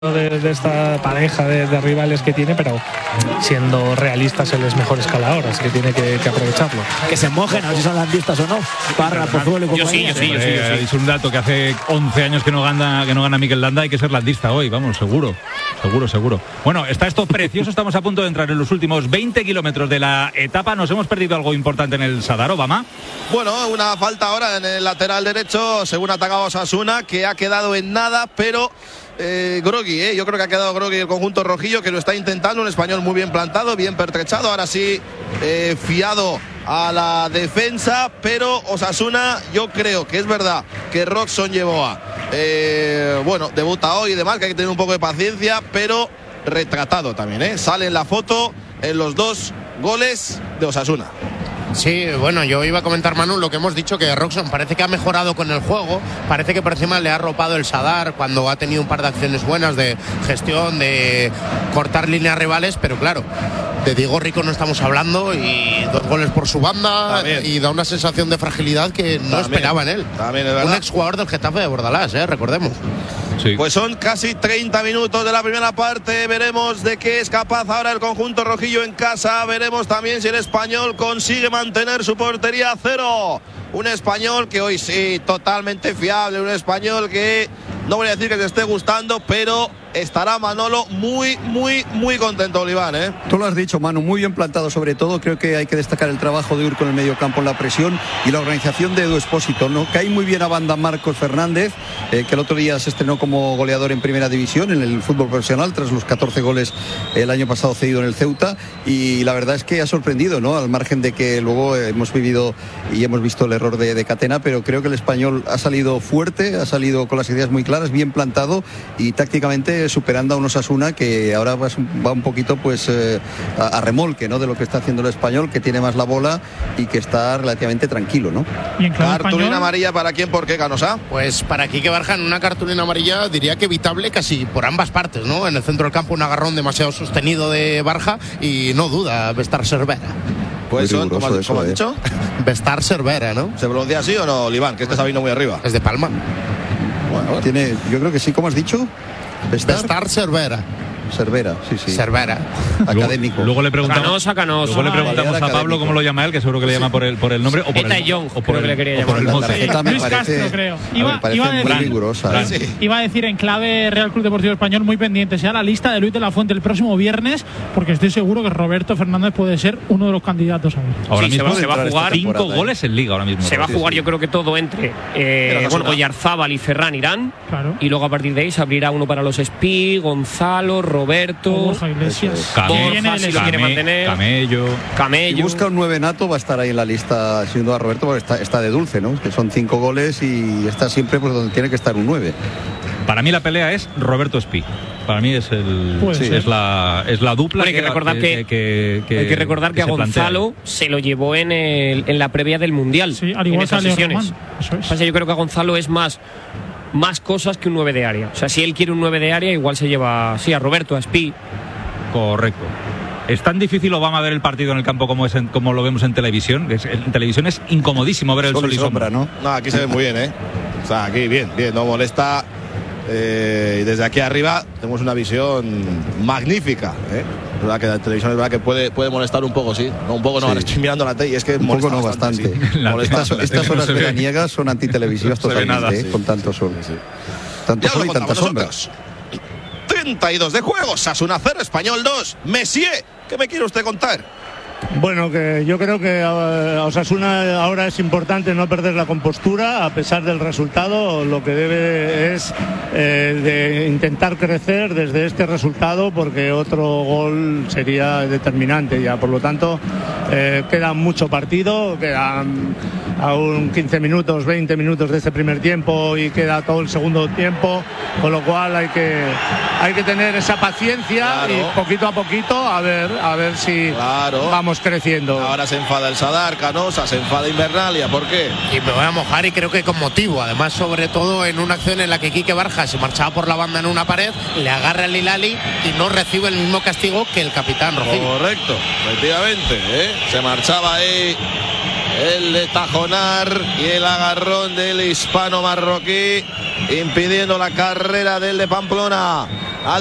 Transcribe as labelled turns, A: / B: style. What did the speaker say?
A: de esta pareja de rivales que tiene, pero siendo realistas él es mejor escalador, así que tiene que aprovecharlo.
B: Que se mojen a ver si son landistas o no. Parra, Pozuelo y compañía.
C: Yo sí. Es un dato que hace 11 años que no gana Mikel Landa. Hay que ser landista hoy, vamos, seguro. Bueno, está esto precioso. Estamos a punto de entrar en los últimos 20 kilómetros de la etapa. Nos hemos perdido algo importante en el Sadar, Obama.
D: Bueno, una falta ahora en el lateral derecho, según ha atacado Osasuna, que ha quedado en nada, pero groggy, yo creo que ha quedado groggy el conjunto rojillo, que lo está intentando. Un español muy bien plantado, bien pertrechado, ahora sí fiado a la defensa, pero Osasuna, yo creo que es verdad que Roxon Yeboah debuta hoy y demás, que hay que tener un poco de paciencia, pero retratado también, sale en la foto en los 2 goles de Osasuna.
E: Sí, bueno, yo iba a comentar, Manu, lo que hemos dicho, que Roxon parece que ha mejorado con el juego, parece que por encima le ha arropado el Sadar cuando ha tenido un par de acciones buenas de gestión, de cortar líneas rivales, pero claro, de Diego Rico no estamos hablando, y 2 goles por su banda también. Y da una sensación de fragilidad que no esperaba en él.
D: También es verdad.
E: Un exjugador del Getafe de Bordalás, recordemos.
D: Sí. Pues son casi 30 minutos de la primera parte. Veremos de qué es capaz ahora el conjunto rojillo en casa. Veremos también si el Español consigue mantener su portería a 0. Un Español que hoy sí, totalmente fiable. Un Español que no voy a decir que te esté gustando, pero estará Manolo muy contento, Oliván,
F: Tú lo has dicho, Manu, muy bien plantado. Sobre todo creo que hay que destacar el trabajo de Urco en el medio campo, en la presión, y la organización de Edu Expósito, ¿no? Cae muy bien a banda Marcos Fernández, que el otro día se estrenó como goleador en primera división en el fútbol profesional tras los 14 goles el año pasado cedido en el Ceuta, y la verdad es que ha sorprendido, ¿no? Al margen de que luego hemos vivido y hemos visto el error de Catena, pero creo que el Español ha salido fuerte, ha salido con las ideas muy claras, bien plantado y tácticamente superando a un Osasuna que ahora va un poquito a remolque, ¿no? De lo que está haciendo el Español, que tiene más la bola y que está relativamente tranquilo, ¿no?
D: Cartulina amarilla, ¿para quién? ¿Por qué, Canosa?
E: Pues para Quique Barja, en una cartulina amarilla diría que evitable casi por ambas partes, ¿no? En el centro del campo un agarrón demasiado sostenido de Barja y no duda Vestar Cervera.
D: Pues son, ¿cómo has dicho?
E: Vestar Cervera, ¿no?
D: ¿Se pronuncia así o no, Oliván? Que está viniendo muy arriba.
E: Es de Palma.
F: Bueno, yo creo que sí, ¿cómo has dicho?
E: Vestar Cervera.
F: Cervera, sí.
E: Cervera.
F: Académico.
C: Luego le preguntamos
B: Canosa.
C: Luego le preguntamos a Pablo cómo lo llama él, que seguro que le llama por el nombre o por el
B: Young, o por el
F: mote.
A: Luis Castro, creo. Iba a decir en clave Real Club Deportivo Español, muy pendiente sea la lista de Luis de la Fuente el próximo viernes, porque estoy seguro que Roberto Fernández puede ser uno de los candidatos a ver.
C: Ahora mismo
B: se va a jugar
C: 5 goles en Liga ahora mismo.
B: Se va a jugar, yo creo que todo entre Oyarzábal y Ferran irán,
A: claro.
B: Y luego a partir de ahí se abrirá uno para los Espí, Gonzalo, Roberto,
A: Iglesias,
B: Borja, si lo quiere mantener,
C: Camello.
F: Y busca un 9 nato, va a estar ahí en la lista siendo a Roberto, porque está de dulce, ¿no? Que son 5 goles y está siempre donde tiene que estar un 9.
C: Para mí la pelea es Roberto Espí. Para mí es la dupla.
B: Bueno, hay que recordar que a Gonzalo se lo llevó en la previa del Mundial,
A: al igual
B: en esas sesiones.
A: Yo
B: creo que a Gonzalo es más cosas que un 9 de área. O sea, si él quiere un 9 de área, igual se lleva a Roberto, a Espí.
C: Correcto. ¿Es tan difícil, Obama, ver el partido en el campo como lo vemos en televisión? En televisión es incomodísimo ver el sol y sombra,
F: ¿no?
D: No, aquí se ve muy bien, O sea, aquí bien, no molesta. Y desde aquí arriba tenemos una visión magnífica, Es verdad que la televisión es verdad que puede molestar un poco, sí. No, un poco no, ahora estoy mirando la tele y es que
F: un poco no bastante. Estas horas veraniegas son antitelevisivas totalmente, con tanto sol. Tanto sol y tanta sombra.
D: 32 de juego, Osasuna 0, Español 2. Messier, ¿qué me quiere usted contar?
G: Bueno, que yo creo que a Osasuna ahora es importante no perder la compostura a pesar del resultado. Lo que debe es de intentar crecer desde este resultado, porque otro gol sería determinante ya. Por lo tanto, queda mucho partido, quedan aún 15 minutos, 20 minutos de este primer tiempo y queda todo el segundo tiempo, con lo cual hay que tener esa paciencia, claro. Y poquito a poquito a ver si vamos creciendo.
D: Ahora se enfada el Sadar, Canosa, se enfada Invernalia, ¿por qué?
E: Y me voy a mojar, y creo que con motivo, además, sobre todo en una acción en la que Quique Barja se marchaba por la banda en una pared, le agarra el Hilali y no recibe el mismo castigo que el capitán Rojillo.
D: Correcto, efectivamente, se marchaba ahí el de Tajonar y el agarrón del hispano marroquí, impidiendo la carrera del de Pamplona.